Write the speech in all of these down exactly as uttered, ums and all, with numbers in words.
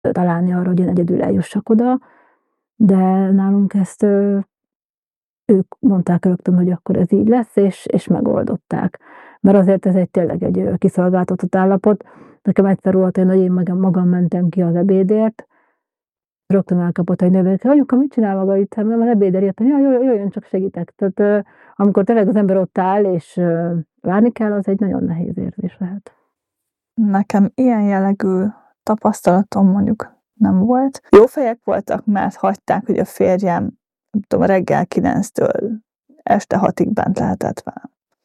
találni arra, hogy én egyedül eljussak oda, de nálunk ezt ők mondták rögtön, hogy akkor ez így lesz, és, és megoldották. Mert azért ez egy tényleg egy kiszolgáltatott állapot. Nekem egyszer volt olyan, hogy én magam, magam mentem ki az ebédért, rögtön elkapott egy nővér, hogy anyuka, mit csinál maga itt? Nem az ebédért jöttem, ja, jöjjön, csak segítek. Tehát amikor tényleg az ember ott áll, és várni kell, az egy nagyon nehéz érzés lehet. Nekem ilyen jellegű tapasztalatom mondjuk nem volt. Jó fejek voltak, mert hagyták, hogy a férjem, nem tudom, reggel kilenctől este hatig bent lehetett velem.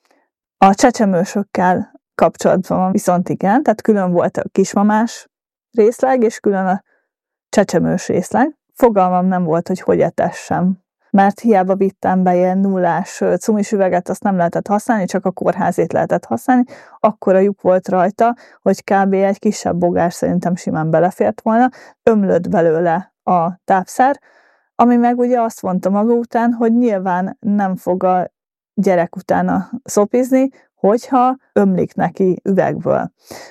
A csecsemősökkel kapcsolatban van viszont igen, tehát külön volt a kismamás részleg, és külön a csecsemős részleg. Fogalmam nem volt, hogy hogy etessem, mert hiába vittem be ilyen nullás cumis üveget, azt nem lehetett használni, csak a kórházét lehetett használni. Akkora lyuk volt rajta, hogy kb. Egy kisebb bogár szerintem simán belefért volna, ömlött belőle a tápszer, ami meg ugye azt mondta maga után, hogy nyilván nem fog a gyerek utána szopizni, hogyha ömlik neki üvegből.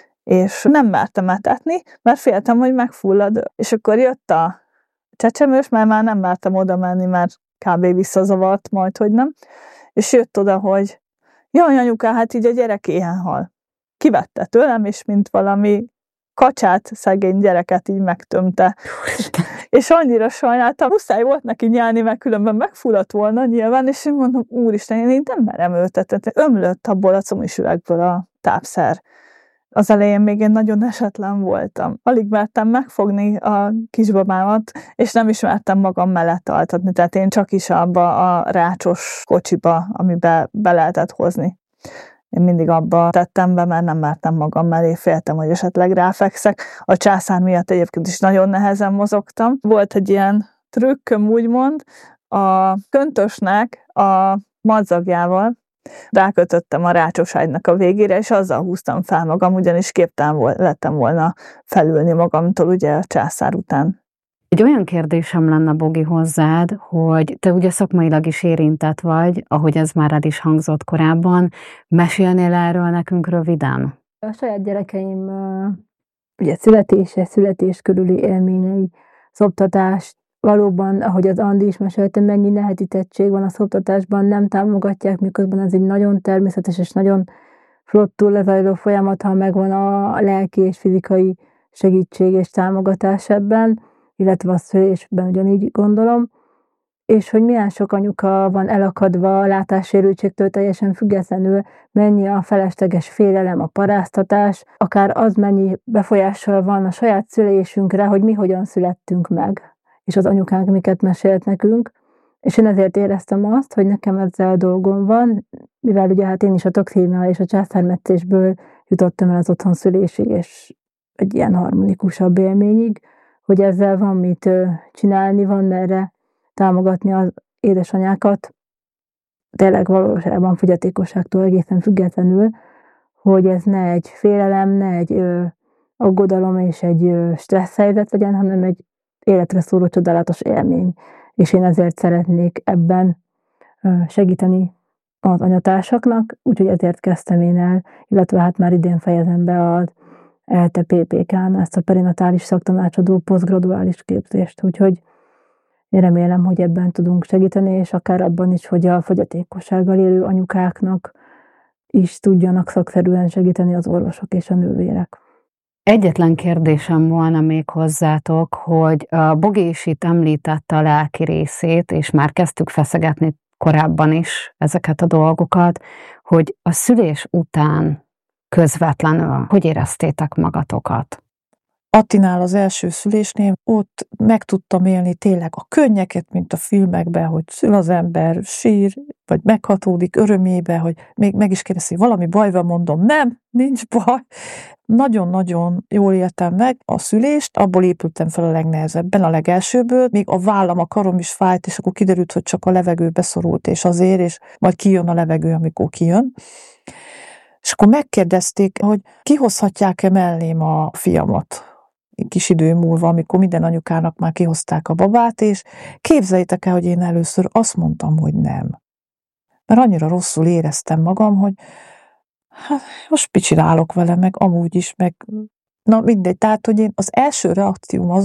És nem mertem etetni, mert féltem, hogy megfullad. És akkor jött a csecsemős, mert már nem mertem oda menni, mert kb. Visszazavart majd, hogy nem. És jött oda, hogy jaj, anyuká, hát így a gyerek éhen hal. Kivette tőlem, és mint valami kacsát, szegény gyereket így megtömte. És annyira sajnáltam, muszáj volt neki nyelni, mert különben megfulladt volna nyilván, és én mondom, úristen, én nem merem öltetni. Ömlött abból a cumis üvegből a tápszer. Az elején még én nagyon esetlen voltam. Alig mertem megfogni a kisbabámat, és nem is mertem magam mellett altatni, tehát én csak is abba a rácsos kocsiba, amiben be lehetett hozni. Én mindig abba tettem be, mert nem mertem magam mellé, féltem, hogy esetleg ráfekszek. A császár miatt egyébként is nagyon nehezen mozogtam. Volt egy ilyen trükköm, úgymond, a köntösnek a madzagjával rákötöttem a rácsos ágynak a végére, és azzal húztam fel magam, ugyanis képtelen vol- lettem volna felülni magamtól ugye a császár után. Egy olyan kérdésem lenne, Bogi, hozzád, hogy te ugye szakmailag is érintett vagy, ahogy ez már el is hangzott korábban. Mesélnél erről nekünk röviden? A saját gyerekeim ugye születése, születés körüli élményei, szoptatás, valóban, ahogy az Andi is mesélte, mennyi nehetítettség van a szoptatásban, nem támogatják, miközben ez egy nagyon természetes és nagyon flottul lezajló folyamat, ha megvan a lelki és fizikai segítség és támogatás ebben, illetve a szülésben ugyanígy gondolom, és hogy milyen sok anyuka van elakadva a látássérültségtől teljesen függetlenül, mennyi a felesleges félelem, a paráztatás, akár az mennyi befolyással van a saját szülésünkre, hogy mi hogyan születtünk meg, és az anyukánk miket mesélt nekünk, és én ezért éreztem azt, hogy nekem ezzel dolgom van, mivel ugye hát én is a toxina és a császármetszésből jutottam el az otthonszülésig, és egy ilyen harmonikusabb élményig, hogy ezzel van mit csinálni, van merre támogatni az édesanyákat, tényleg valóságban fogyatékosságtól egészen függetlenül, hogy ez ne egy félelem, ne egy ö, aggodalom és egy ö, stressz helyzet legyen, hanem egy életre szóló csodálatos élmény. És én ezért szeretnék ebben ö, segíteni az anyatársaknak, úgyhogy ezért kezdtem én el, illetve hát már idén fejezem be az E L T E P P K-n ezt a perinatális szaktanácsadó posztgraduális képzést, úgyhogy én remélem, hogy ebben tudunk segíteni, és akár abban is, hogy a fogyatékossággal élő anyukáknak is tudjanak szakszerűen segíteni az orvosok és a nővérek. Egyetlen kérdésem volna még hozzátok, hogy a Bogi is itt említette a lelki részét, és már kezdtük feszegetni korábban is ezeket a dolgokat, hogy a szülés után közvetlenül hogy éreztétek magatokat? Attinál az első szülésnél ott meg tudtam élni tényleg a könnyeket, mint a filmekben, hogy szül az ember, sír, vagy meghatódik örömébe, hogy még meg is kérdezi, hogy valami baj van, mondom, nem, nincs baj. Nagyon-nagyon jól éltem meg a szülést, abból épültem fel a legnehezebben, a legelsőből, még a vállam, a karom is fájt, és akkor kiderült, hogy csak a levegő beszorult, és azért, és majd kijön a levegő, amikor kijön. És akkor megkérdezték, hogy kihozhatják-e mellém a fiamat kis idő múlva, amikor minden anyukának már kihozták a babát, és képzeljétek el, hogy én először azt mondtam, hogy nem. Mert annyira rosszul éreztem magam, hogy hát most mit csinálok vele, meg amúgy is, meg Na mindegy, tehát, hogy én az első reakcióm az